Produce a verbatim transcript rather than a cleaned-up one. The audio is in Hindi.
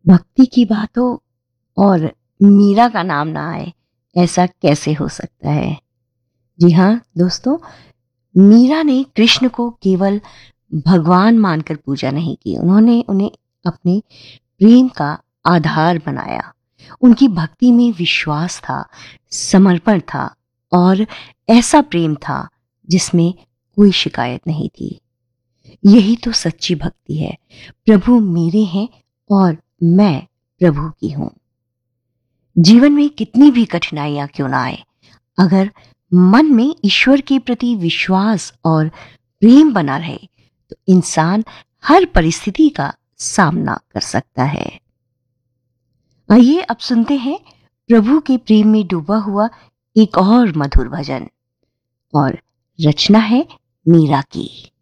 भक्ति की बात हो और मीरा का नाम ना आए, ऐसा कैसे हो सकता है। जी हाँ दोस्तों, मीरा ने कृष्ण को केवल भगवान मानकर पूजा नहीं की, उन्होंने उन्हें अपने प्रेम का आधार बनाया। उनकी भक्ति में विश्वास था, समर्पण था और ऐसा प्रेम था जिसमें कोई शिकायत नहीं थी। यही तो सच्ची भक्ति है। प्रभु मेरे हैं और मैं प्रभु की हूं। जीवन में कितनी भी कठिनाइयां क्यों ना आए, अगर मन में ईश्वर के प्रति विश्वास और प्रेम बना रहे तो इंसान हर परिस्थिति का सामना कर सकता है। आइए अब सुनते हैं प्रभु के प्रेम में डूबा हुआ एक और मधुर भजन, और रचना है मीरा की।